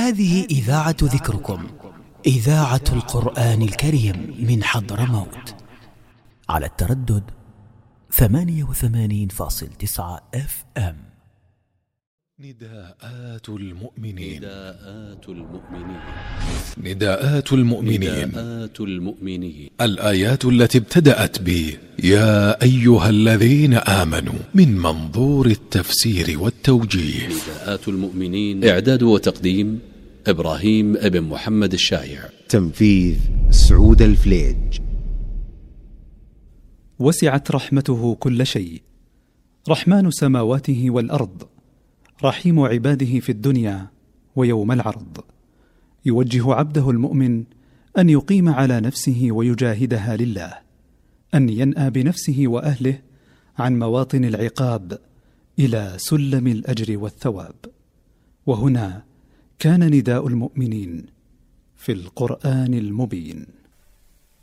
هذه إذاعة ذكركم، إذاعة القرآن الكريم من حضرموت، على التردد 88.9 FM. نداءات المؤمنين. نداءات المؤمنين. نداءات المؤمنين. نداءات المؤمنين. الآيات التي ابتدأت ب يا أيها الذين آمنوا من منظور التفسير والتوجيه. نداءات المؤمنين، إعداد وتقديم إبراهيم ابن محمد الشايع، تنفيذ سعود الفليج. وسعت رحمته كل شيء، رحمن سماواته والأرض، رحيم عباده في الدنيا ويوم العرض. يوجه عبده المؤمن أن يقيم على نفسه ويجاهدها لله، أن ينأى بنفسه وأهله عن مواطن العقاب إلى سلم الأجر والثواب. وهنا كان نداء المؤمنين في القرآن المبين.